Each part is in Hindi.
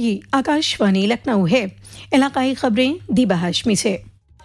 ये आकाशवाणी लखनऊ है। इलाकाई खबरें दीबा हाशमी से।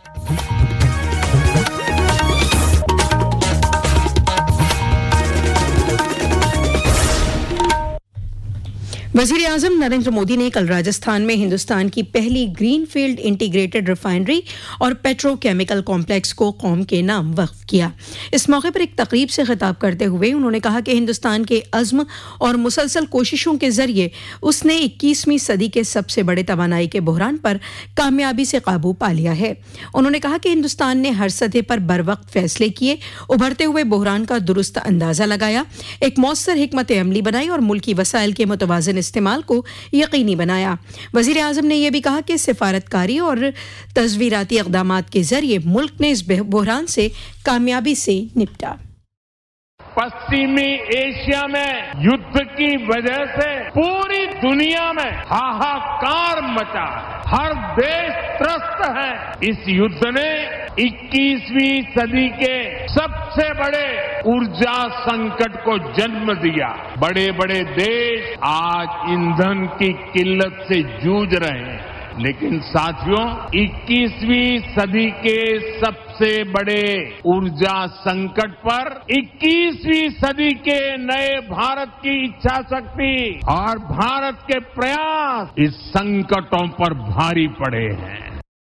वज़ीर आज़म नरेंद्र मोदी ने कल राजस्थान में हिंदुस्तान की पहली ग्रीनफील्ड इंटीग्रेटेड रिफाइनरी और पेट्रोकेमिकल कॉम्प्लेक्स को कौम के नाम वक्फ किया। इस मौके पर एक तकरीब से खिताब करते हुए उन्होंने कहा कि हिंदुस्तान के अज़्म और मुसलसल कोशिशों के जरिए उसने 21वीं सदी के सबसे बड़े तवानाई के बहरान पर कामयाबी से काबू पा लिया है। उन्होंने कहा कि हिंदुस्तान ने हर सतह पर बरवक्त फैसले किए, उभरते हुए बहरान का दुरुस्त अंदाजा लगाया, एक मौसर हिकमत अमली बनाई और मुल्की वसाइल के मुतवाज़िन इस्तेमाल को यकीनी बनाया। वज़ीर आज़म ने यह भी कहा कि सिफारतकारी और तज़वीराती इक़दामात के जरिए मुल्क ने इस बहरान से कामयाबी से निपटा। पश्चिमी एशिया में युद्ध की वजह से पूरी दुनिया में हाहाकार मचा है, हर देश त्रस्त है। इस युद्ध ने 21वीं सदी के सबसे बड़े ऊर्जा संकट को जन्म दिया। बड़े बड़े देश आज ईंधन की किल्लत से जूझ रहे हैं, लेकिन साथियों 21वीं सदी के सबसे बड़े ऊर्जा संकट पर 21वीं सदी के नए भारत की इच्छा शक्ति और भारत के प्रयास इस संकटों पर भारी पड़े हैं।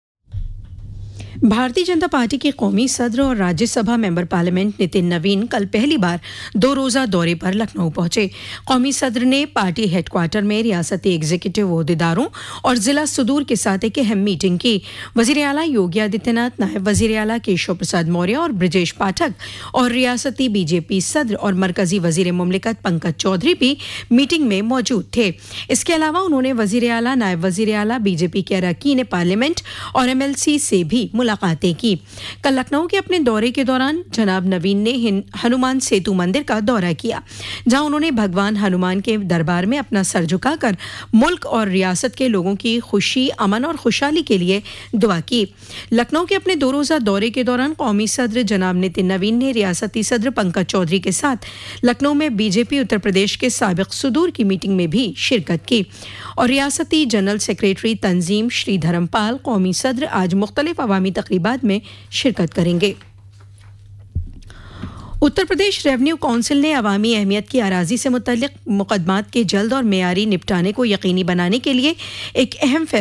भारतीय जनता पार्टी के कौमी सदर और राज्यसभा मेंबर पार्लियामेंट नितिन नवीन कल पहली बार 2 रोज़ा दौरे पर लखनऊ पहुंचे। कौमी सदर ने पार्टी हेडक्वार्टर में रियासती एग्जीक्यूटिव ओहदेदारों और जिला सुदूर के साथ एक अहम मीटिंग की। वज़ीर आला योगी आदित्यनाथ, नायब वज़ीर आला केशव प्रसाद मौर्य और ब्रजेश पाठक और रियासती बीजेपी सदर और मरकजी वज़ीर मुमलिकत पंकज चौधरी भी मीटिंग में मौजूद थे। इसके अलावा उन्होंने वज़ीर आला, नायब वज़ीर आला, बीजेपी के अरकान पार्लियामेंट और MLC से भी मुलाकातें की। कल लखनऊ के अपने दौरे के दौरान जनाब नवीन ने हनुमान सेतु मंदिर का दौरा किया, जहां उन्होंने भगवान हनुमान के दरबार में अपना सर झुकाकर मुल्क और रियासत के लोगों की खुशी, अमन और खुशहाली के लिए दुआ की। लखनऊ के अपने 2 रोज़ा दौरे के दौरान कौमी सदर जनाब नितिन नवीन ने रियासती सदर पंकज चौधरी के साथ लखनऊ में बीजेपी उत्तर प्रदेश के साबिक सुदूर की मीटिंग में भी शिरकत की और रियासती जनरल सेक्रेटरी तंजीम श्री धर्मपाल, कौमी सदर आज मुख्तलिफ अवामी तकरीबात में शिरकत करेंगे। उत्तर प्रदेश रेवेन्यू काउंसिल ने अवामी अहमियत की अराजी से मुतल्लिक मुकदमात के जल्द और मेयारी निपटाने को यकीनी बनाने के लिए एक अहम